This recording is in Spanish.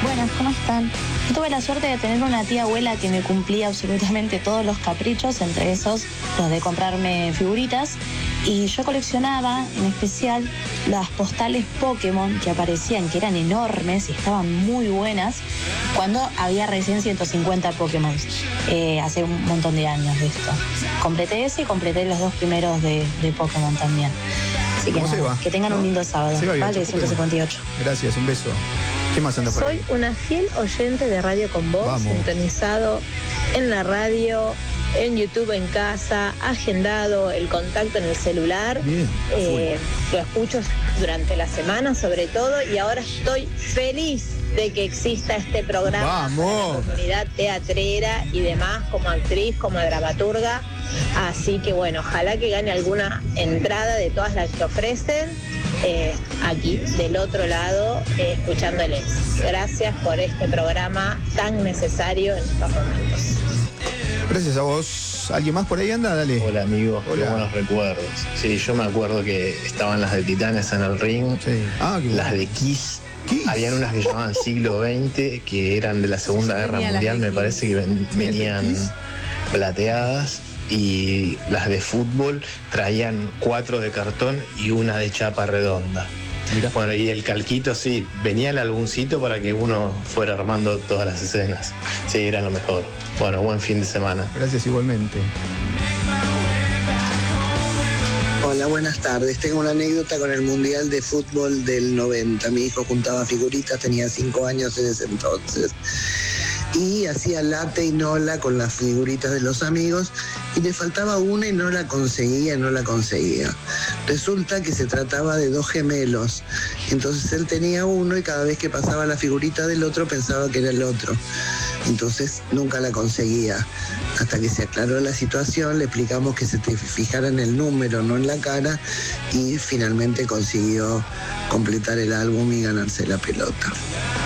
Buenas, ¿cómo están? Yo tuve la suerte de tener una tía abuela que me cumplía absolutamente todos los caprichos, entre esos los de comprarme figuritas. Y yo coleccionaba, en especial, las postales Pokémon que aparecían, que eran enormes y estaban muy buenas, cuando había recién 150 Pokémon. Hace un montón de años de esto. Completé ese y completé los 2 primeros de Pokémon también. Así que nada, que tengan un lindo sábado. Vale, 158. Gracias, un beso. ¿Qué más anda por ahí? Soy una fiel oyente de Radio Con Vos, sintonizado en la radio, en YouTube en casa, agendado el contacto en el celular. Bien, lo escucho durante la semana sobre todo y ahora estoy feliz de que exista este programa. ¡Vamos! Para la comunidad teatrera y demás, como actriz, como dramaturga. Así que bueno, ojalá que gane alguna entrada de todas las que ofrecen. Aquí del otro lado, escuchándoles. Gracias por este programa tan necesario en estos momentos. Gracias a vos. ¿Alguien más por ahí anda? Dale. Hola amigos, Hola. qué buenos recuerdos. Sí, yo me acuerdo que estaban las de Titanes en el ring, Sí. las de Kiss. Kiss. Habían unas que llamaban siglo XX, que eran de la Segunda Guerra Mundial, me parece que venían plateadas. Y las de fútbol traían 4 de cartón y una de chapa redonda. Mirá. Bueno, y el calquito, sí, venía el álbumcito para que uno fuera armando todas las escenas. Sí, era lo mejor. Bueno, buen fin de semana. Gracias igualmente. Hola, buenas tardes. Tengo una anécdota con el Mundial de Fútbol del 90. Mi hijo juntaba figuritas, tenía 5 años en ese entonces. Y hacía late y nola con las figuritas de los amigos y le faltaba una y no la conseguía. Resulta que se trataba de 2 gemelos. Entonces él tenía uno y cada vez que pasaba la figurita del otro pensaba que era el otro. Entonces nunca la conseguía. Hasta que se aclaró la situación, le explicamos que se fijara en el número, no en la cara, y finalmente consiguió completar el álbum y ganarse la pelota.